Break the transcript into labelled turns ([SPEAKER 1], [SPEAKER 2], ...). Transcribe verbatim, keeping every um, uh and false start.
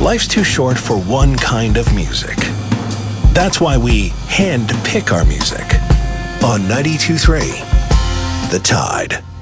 [SPEAKER 1] Life's too short for one kind of music. That's why we hand pick our music on ninety-two point three The Tide.